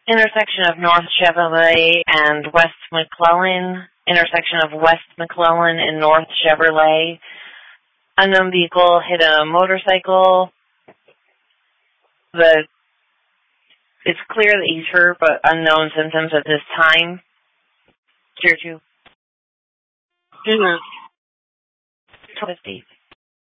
intersection of North Chevrolet and West McClellan, intersection of West McClellan and North Chevrolet. Unknown vehicle hit a motorcycle. It's clear that he's hurt, but unknown symptoms at this time. Tier 2. 250.